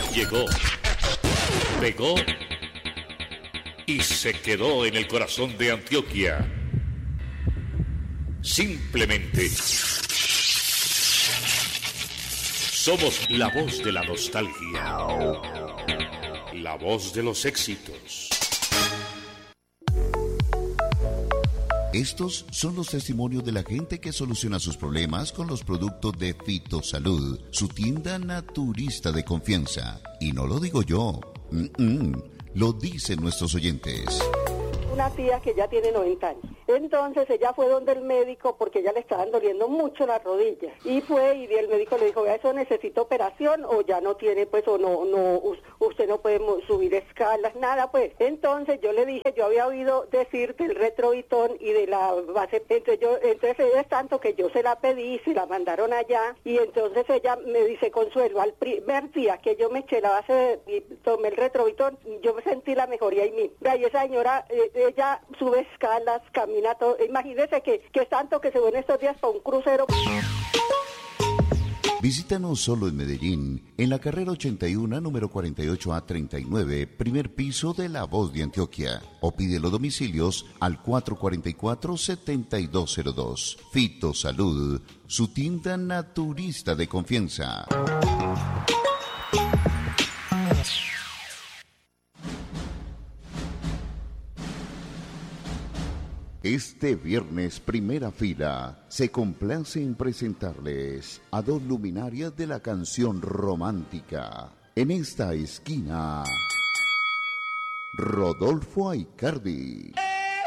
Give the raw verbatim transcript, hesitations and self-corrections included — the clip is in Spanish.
Llegó, pegó y se quedó en el corazón de Antioquia. Simplemente somos la voz de la nostalgia, la voz de los éxitos. Estos son los testimonios de la gente que soluciona sus problemas con los productos de Fitosalud, su tienda naturista de confianza. Y no lo digo yo, Mm-mm. lo dicen nuestros oyentes. Una tía que ya tiene noventa años. Entonces ella fue donde el médico porque ya le estaban doliendo mucho las rodillas. Y fue y el médico le dijo, vea, eso necesita operación o ya no tiene, pues, o no, no, usted no puede subir escalas, nada, pues. Entonces yo le dije, yo había oído decir del retrovitón y de la base, entonces yo, entonces ella es tanto que yo se la pedí, se la mandaron allá, y entonces ella me dice, Consuelo, al primer día que yo me eché la base y tomé el retrovitón, yo me sentí la mejoría en mí. Y esa señora, eh, ella sube escalas, camina todo. Imagínese que, que es tanto que se ve en estos días para un crucero. Visítanos solo en Medellín, en la carrera ochenta y uno, número cuarenta y ocho A treinta y nueve, primer piso de La Voz de Antioquia. O pide los domicilios al cuatro cuatro cuatro, siete dos cero dos. Fitosalud, su tienda naturista de confianza. Este viernes, Primera Fila se complace en presentarles a dos luminarias de la canción romántica. En esta esquina, Rodolfo Aicardi.